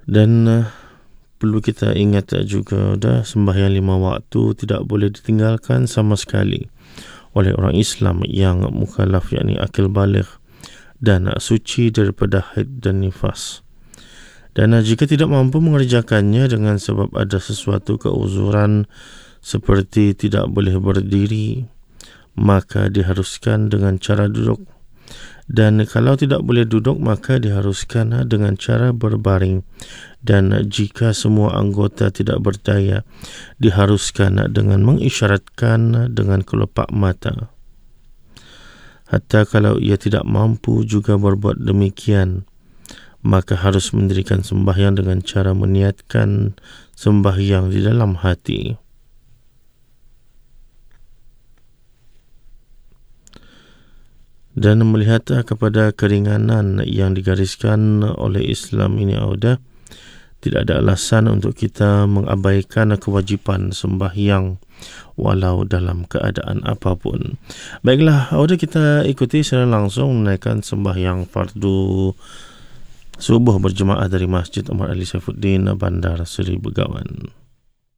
Dan perlu kita ingat juga sembahyang 5 waktu tidak boleh ditinggalkan sama sekali oleh orang Islam yang mukallaf, yakni akil baligh dan suci daripada haid dan nifas. Dan jika tidak mampu mengerjakannya dengan sebab ada sesuatu keuzuran seperti tidak boleh berdiri, maka diharuskan dengan cara duduk. Dan kalau tidak boleh duduk, maka diharuskan dengan cara berbaring. Dan jika semua anggota tidak berdaya, diharuskan dengan mengisyaratkan dengan kelopak mata. Hatta kalau ia tidak mampu juga berbuat demikian, maka harus mendirikan sembahyang dengan cara meniatkan sembahyang di dalam hati. Dan melihat kepada keringanan yang digariskan oleh Islam ini, tidak ada alasan untuk kita mengabaikan kewajipan sembahyang walau dalam keadaan apapun. Baiklah, kita ikuti secara langsung menaikkan sembahyang fardu subuh berjemaah dari Masjid Omar Ali Saifuddin, Bandar Seri Begawan.